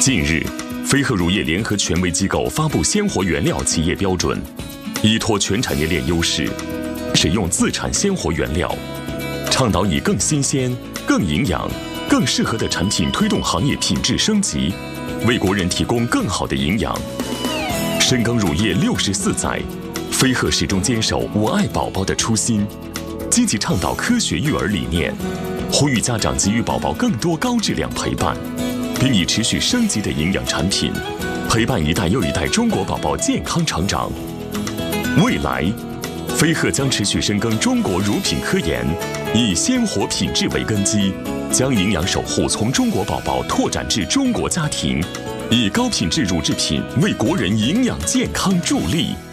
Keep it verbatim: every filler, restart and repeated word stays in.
近日，飞鹤乳业联合权威机构发布鲜活原料企业标准，依托全产业链优势，使用自产鲜活原料，倡导以更新鲜、更营养、更适合的产品推动行业品质升级，为国人提供更好的营养。深耕乳业六十四载，飞鹤始终坚守我爱宝宝的初心，积极倡导科学育儿理念，呼吁家长给予宝宝更多高质量陪伴，并以持续升级的营养产品，陪伴一代又一代中国宝宝健康成长。未来，飞鹤将持续深耕中国乳品科研，以鲜活品质为根基，将营养守护从中国宝宝拓展至中国家庭，以高品质乳制品为国人营养健康助力。